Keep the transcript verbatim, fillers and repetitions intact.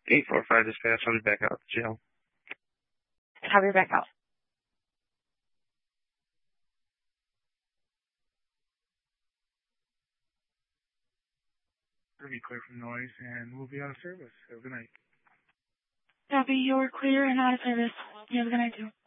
eight four five dispatch. I'll be back out of jail. Have you back out. We'll be clear from noise, and we'll be out of service. Have a good night. Copy, you're clear and out of service. You have a good night, too.